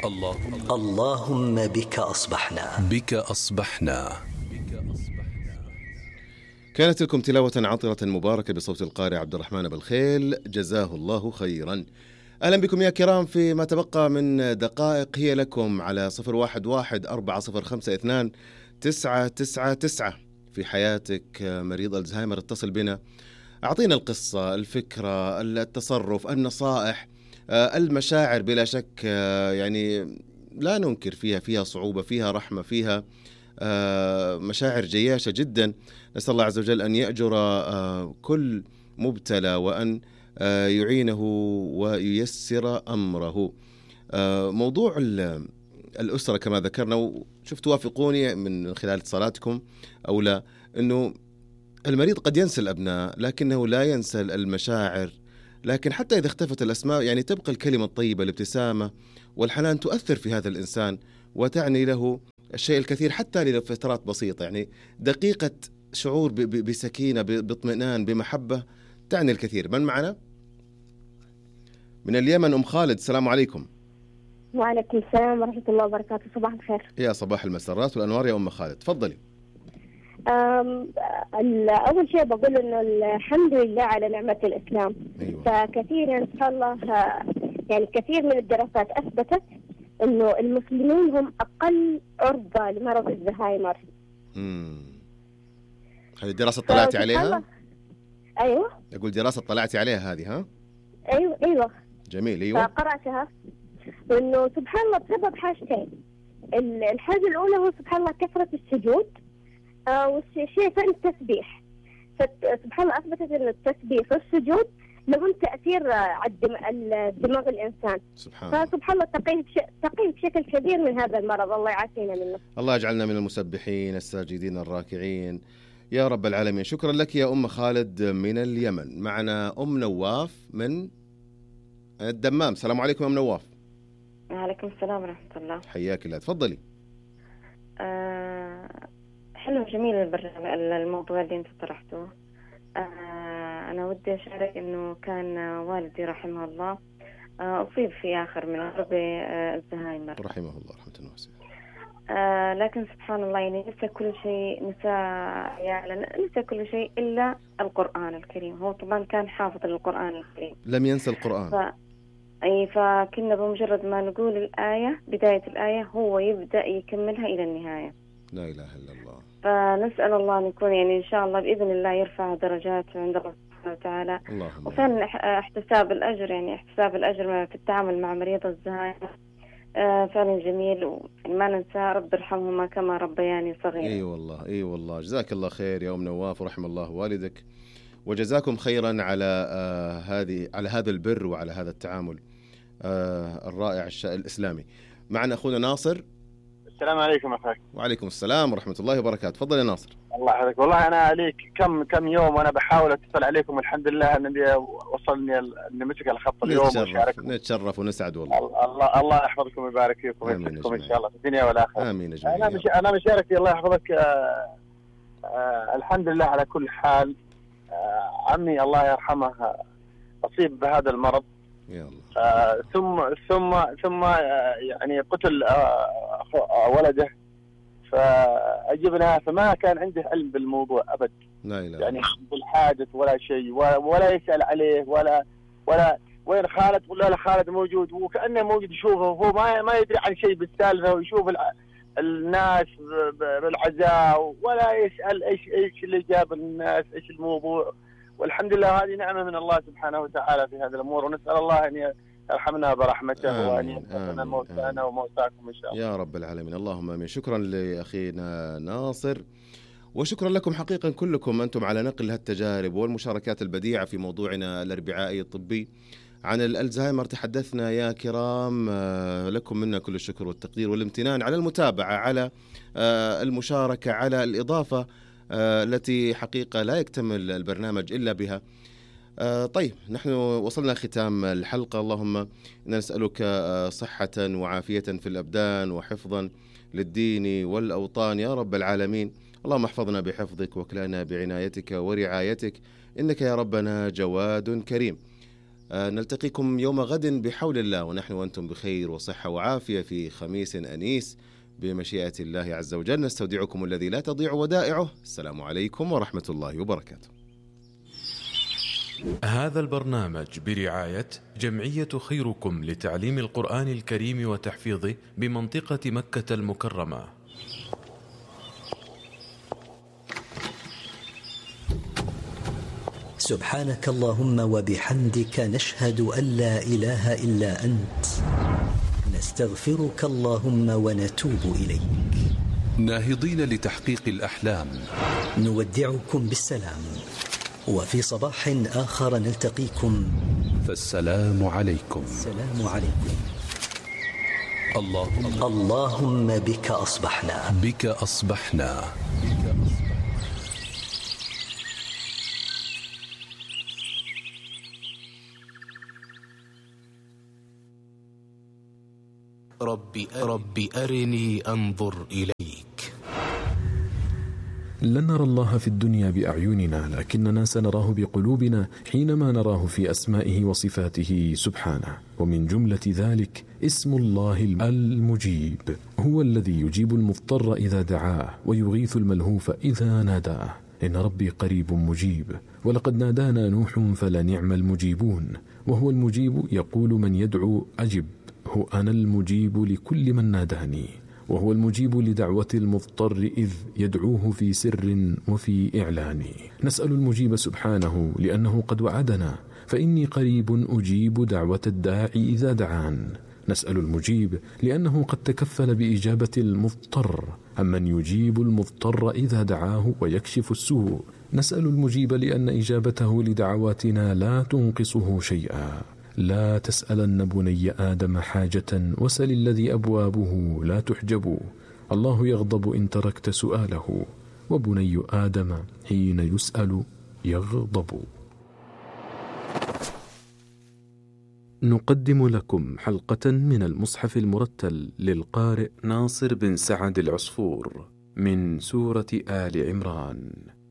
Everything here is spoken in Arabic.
اللهم بك أصبحنا. كانت لكم تلاوة عطرة مباركة بصوت القارئ عبد الرحمن بالخيل، جزاه الله خيرا. أهلا بكم يا كرام في ما تبقى من دقائق هي لكم على 0114052999. في حياتك مريض الزهايمر اتصل بنا، أعطينا القصة، الفكرة، التصرف، النصائح، المشاعر. بلا شك يعني لا ننكر فيها صعوبة، فيها رحمة، فيها مشاعر جياشة جدا. نسأل الله عز وجل أن يأجر كل مبتلى، وأن يعينه وييسر أمره. موضوع الأسرة كما ذكرنا، وشفت توافقوني من خلال اتصالاتكم أو لا، أنه المريض قد ينسى الأبناء لكنه لا ينسى المشاعر. لكن حتى إذا اختفت الأسماء يعني تبقى الكلمة الطيبة، الابتسامة والحنان تؤثر في هذا الإنسان وتعني له الشيء الكثير حتى لفترات بسيطة. يعني دقيقة شعور بسكينة، باطمئنان، بمحبة تعني الكثير. من معنا؟ من اليمن أم خالد، السلام عليكم. وعليكم السلام ورحمة الله وبركاته. صباح الخير. يا صباح المسرات والأنوار يا أم خالد، تفضلي. أول شيء بقول إنه الحمد لله على نعمة الإسلام. أيوة. فكثيرا إن شاء الله يعني كثير من الدراسات أثبتت إنه المسلمين هم أقل عرضة لمرض الزهايمر. هذه دراسة طلعتي عليها؟ أيوة. أقول دراسة طلعتي عليها هذه، ها؟ أيوة. جميل. أيوة. فقرأتها وإنه سبحان الله بسبب حاجتين. الحاجة الأولى هو سبحان الله كثرة السجود، والشيء الثاني التسبيح. سبحان الله أثبتت إن التسبيح والسجود لهم تأثير على دماغ الإنسان. فسبحان الله تقيه بشكل كبير من هذا المرض. الله يعافينا منه. الله يجعلنا من المسبحين الساجدين الراكعين يا رب العالمين. شكرا لك يا أم خالد من اليمن. معنا أم نواف من الدمام. السلام عليكم أم نواف. وعليكم السلام ورحمة الله. حياك الله، تفضلي. حلو جميل الموضوع اللي انت طرحته. أنا ودي أشارك إنه كان والدي رحمه الله أصيب في آخر من عمره بالزهايمر رحمه الله رحمة واسعة. لكن سبحان الله يعني نسى كل شيء، نسى كل شيء إلا القرآن الكريم. هو طبعا كان حافظ للقرآن الكريم، لم ينسى القرآن. فكنا بمجرد ما نقول الآية، بداية الآية، هو يبدأ يكملها إلى النهاية. لا إله إلا الله. فنسأل الله أن يكون يعني إن شاء الله بإذن الله يرفع درجات عند الله سبحانه وتعالى. وفعلا احتساب الأجر في التعامل مع مريض الزهايمر فعلا جميل، وما ننسى رب ارحمهما كما ربياني صغيرا. اي والله جزاك الله خير يا أم نواف، ورحم الله والدك، وجزاكم خيرا على هذا البر وعلى هذا التعامل الرائع الإسلامي. معنا أخونا ناصر. السلام عليكم أخاك. وعليكم السلام ورحمة الله وبركاته. تفضل يا ناصر. الله يحفظك. والله أنا عليك كم يوم وأنا بحاول أتصل عليكم، الحمد لله أن وصلني أن مسك الخط اليوم. نتشرف ونسعد والله. الله يحفظكم ويبارك فيكم ويسعدكم إن شاء الله في الدنيا والآخرة. آمين. أنا مشاركتي الله يحفظك. الحمد لله على كل حال. عمي الله يرحمه أصيب بهذا المرض. ثم يعني قتل ولده، فأجبناه، فما كان عنده علم بالموضوع أبد. لا إله. يعني بالحادث ولا شيء، ولا يسأل عليه ولا وين خالد، ولا لا خالد موجود، وكأنه موجود يشوفه، وهو ما يدري عن شيء بالسالفة، ويشوف الناس بالعزاء، ولا يسأل ايش اللي جاب الناس، ايش الموضوع. والحمد لله هذه نعمة من الله سبحانه وتعالى في هذه الأمور، ونسأل الله أن يرحمنا برحمته وأن يرحمنا موتانا وموتاكم إن شاء الله يا رب العالمين. اللهم آمين. شكرا لأخينا ناصر، وشكرا لكم حقيقة كلكم أنتم على نقل هالتجارب والمشاركات البديعة في موضوعنا الأربعائي الطبي عن الألزهايمر. تحدثنا يا كرام، لكم منا كل الشكر والتقدير والامتنان على المتابعة، على المشاركة، على الإضافة التي حقيقة لا يكتمل البرنامج إلا بها. طيب نحن وصلنا ختام الحلقة. اللهم إنا نسألك صحة وعافية في الأبدان وحفظا للدين والأوطان يا رب العالمين. اللهم احفظنا بحفظك واكلنا بعنايتك ورعايتك، إنك يا ربنا جواد كريم. نلتقيكم يوم غد بحول الله، ونحن وأنتم بخير وصحة وعافية في خميس أنيس بمشيئة الله عز وجل. نستودعكم الذي لا تضيع ودائعه. السلام عليكم ورحمة الله وبركاته. هذا البرنامج برعاية جمعية خيركم لتعليم القرآن الكريم وتحفيظه بمنطقة مكة المكرمة. سبحانك اللهم وبحمدك نشهد أن لا إله إلا أنت، نستغفرك اللهم ونتوب إليك. ناهضين لتحقيق الأحلام نودعكم بالسلام، وفي صباح آخر نلتقيكم، فالسلام عليكم. السلام عليكم. اللهم بك أصبحنا، بك أصبحنا. رب أرني أنظر إليك. لن نرى الله في الدنيا بأعيننا، لكننا سنراه بقلوبنا حينما نراه في أسمائه وصفاته سبحانه. ومن جملة ذلك اسم الله المجيب، هو الذي يجيب المضطر إذا دعاه ويغيث الملهوف إذا ناداه. إن ربي قريب مجيب، ولقد نادانا نوح فلنعم المجيبون. وهو المجيب، يقول من يدعو أجب، هو أنا المجيب لكل من ناداني. وهو المجيب لدعوة المضطر إذ يدعوه في سر وفي إعلان. نسأل المجيب سبحانه لأنه قد وعدنا، فإني قريب أجيب دعوة الداعي إذا دعان. نسأل المجيب لأنه قد تكفل بإجابة المضطر، أمن يجيب المضطر إذا دعاه ويكشف السوء. نسأل المجيب لأن إجابته لدعواتنا لا تنقصه شيئا. لا تسألن بني آدم حاجة وسل الذي أبوابه لا تحجب. الله يغضب إن تركت سؤاله، وبني آدم حين يسأل يغضب. نقدم لكم حلقة من المصحف المرتل للقارئ ناصر بن سعد العصفور من سورة آل عمران.